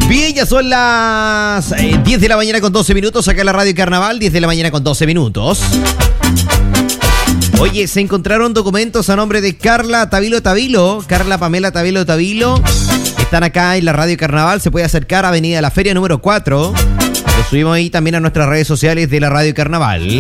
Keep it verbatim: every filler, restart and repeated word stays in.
Bien, ya son las eh, diez de la mañana con doce minutos, acá en la Radio Carnaval, diez de la mañana con doce minutos. Oye, se encontraron documentos a nombre de Carla Tavilo Tavilo, Carla Pamela Tavilo Tavilo. Están acá en la Radio Carnaval, se puede acercar a Avenida La Feria número cuatro. Lo subimos ahí también a nuestras redes sociales de la Radio Carnaval.